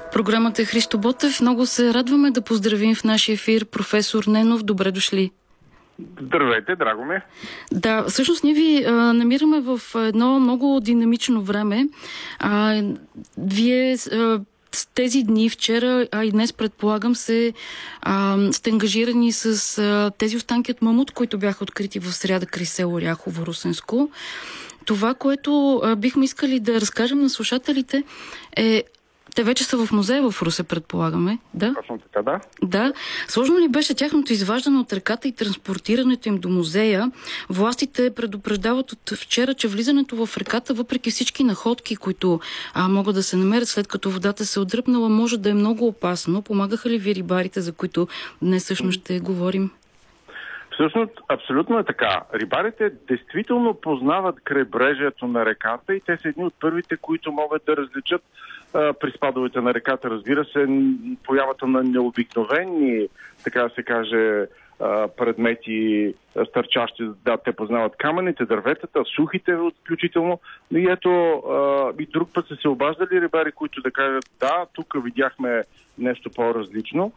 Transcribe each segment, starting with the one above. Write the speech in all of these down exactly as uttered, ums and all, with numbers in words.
Програмата е Христо Ботев. Много се радваме да поздравим в нашия ефир професор Ненов. Добре дошли. Здравейте, драго ме. Да, всъщност ние ви а, намираме в едно много динамично време. А, вие а, тези дни, вчера, а и днес, предполагам, се а, сте ангажирани с а, тези останки от мамут, които бяха открити в сряда край село Ряхово, Русенско. Това, което а, бихме искали да разкажем на слушателите е... Те вече са в музея в Русе, предполагаме. Да? Точно така, да. Да. Сложно ли беше тяхното изваждане от реката и транспортирането им до музея? Властите предупреждават от вчера, че влизането в реката, въпреки всички находки, които а, могат да се намерят след като водата се отдръпнала, може да е много опасно. Помагаха ли ви рибарите, за които днес всъщност ще говорим? Всъщност, абсолютно е така. Рибарите действително познават крайбрежието на реката и те са едни от първите, които могат да различат а, при спадовете на реката. Разбира се, появата на необикновени, така да се каже, а, предмети, стърчащи, да, те познават камъните, дърветата, сухите включително. И ето, а, и друг път са се обаждали рибари, които да кажат, да, тук видяхме нещо по-различно.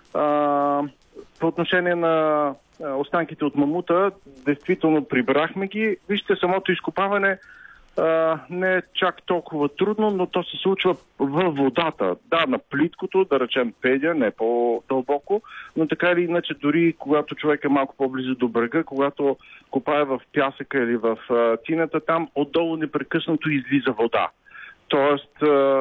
А, по отношение на останките от мамута, действително прибрахме ги. Вижте, самото изкопаване а, не е чак толкова трудно, но то се случва във водата. Да, на плиткото, да речем педя, не по-дълбоко, но така или иначе, дори когато човек е малко по-близо до брега, когато копае в пясъка или в а, тината, там отдолу непрекъснато излиза вода. Тоест,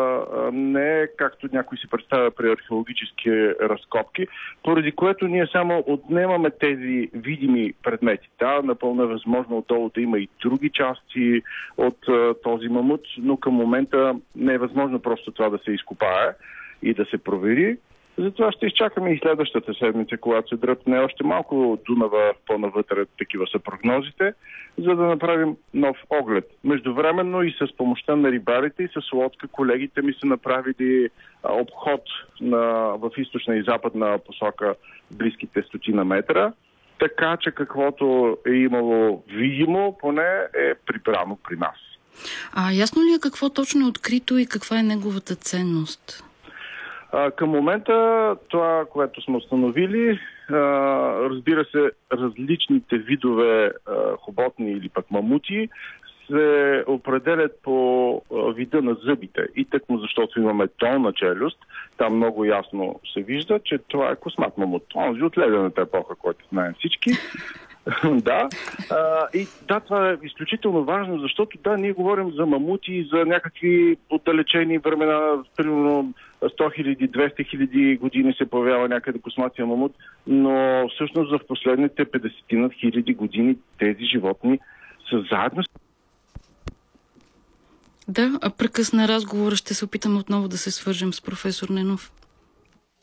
не е както някой си представя при археологически разкопки, поради което ние само отнемаме тези видими предмети. Да, напълно е възможно отдолу да има и други части от този мамут, но към момента не е възможно просто това да се изкопае и да се провери. Затова ще изчакаме и следващата седмица, когато се дръпне още малко Дунава по-навътре, такива са прогнозите, за да направим нов оглед. Междувременно и с помощта на рибарите и с лодка колегите ми са направили обход на, в източна и западна посока близките стотина метра, така че каквото е имало видимо, поне е прибрано при нас. А ясно ли е какво точно е открито и каква е неговата ценност? Към момента това, което сме установили, разбира се, различните видове хоботни или пък мамути се определят по вида на зъбите. И тъкмо защото имаме долна челюст, там много ясно се вижда, че това е космат мамут. Онзи от ледената епоха, който знаем всички. Да. А, и да, това е изключително важно, защото да, ние говорим за мамути, за някакви отдалечени времена, примерно сто хиляди, двеста хиляди години се появява някъде косматия мамут, но всъщност в последните петдесет хиляди години тези животни са заедно. Да, а прекъсна разговора, ще се опитаме отново да се свържем с професор Ненов.